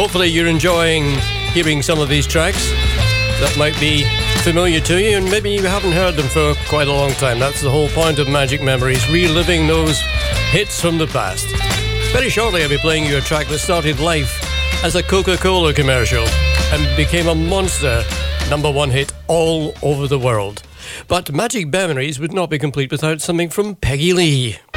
Hopefully you're enjoying hearing some of these tracks that might be familiar to you, and maybe you haven't heard them for quite a long time. That's the whole point of Magic Memories, reliving those hits from the past. Very shortly I'll be playing you a track that started life as a Coca-Cola commercial and became a monster #1 hit all over the world. But Magic Memories would not be complete without something from Peggy Lee.